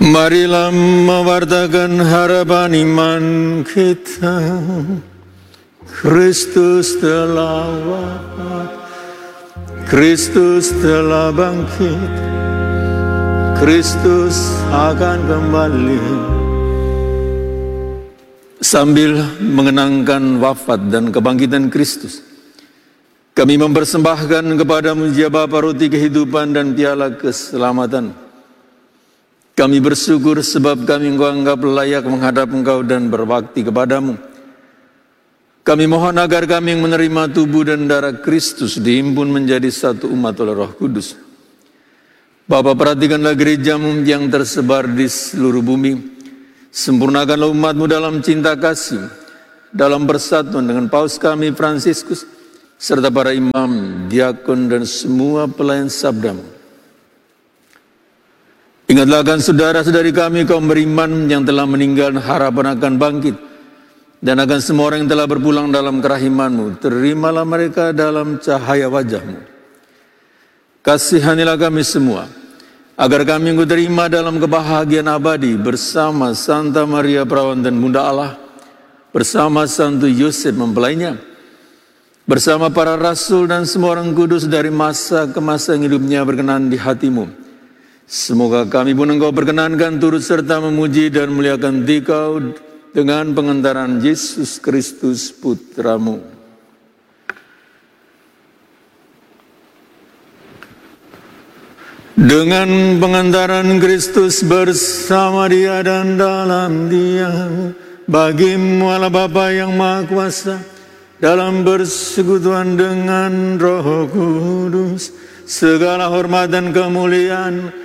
Marilah mewartakan harapan iman kita. Kristus telah wafat, Kristus telah bangkit, Kristus akan kembali. Sambil mengenangkan wafat dan kebangkitan Kristus, kami mempersembahkan kepadamu ya Bapa roti kehidupan dan piala keselamatan. Kami bersyukur sebab kami Engkau anggap layak menghadap Engkau dan berbakti kepadamu. Kami mohon agar kami yang menerima tubuh dan darah Kristus dihimpun menjadi satu umat oleh Roh Kudus. Bapa, perhatikanlah gerejamu yang tersebar di seluruh bumi. Sempurnakanlah umatmu dalam cinta kasih, dalam persatuan dengan Paus kami Fransiskus, serta para imam, diakon, dan semua pelayan sabdamu. Ingatlah akan saudara-saudari kami kaum beriman yang telah meninggal, harapan akan bangkit, dan akan semua orang yang telah berpulang dalam kerahiman-Mu. Terimalah mereka dalam cahaya wajah-Mu. Kasihanilah kami semua, agar kami Engkau terima dalam kebahagiaan abadi bersama Santa Maria Perawan dan Bunda Allah, bersama Santo Yosef mempelainya, bersama para rasul dan semua orang kudus dari masa ke masa yang hidupnya berkenan di hati-Mu. Semoga kami pun Engkau perkenankan turut serta memuji dan muliakan Dikau dengan pengentaran Yesus Kristus Putra-Mu. Dengan pengentaran Kristus bersama Dia dan dalam Dia, bagi-Mu Allah Bapa yang Maha Kuasa, dalam persekutuan dengan Roh Kudus, segala hormat dan kemuliaan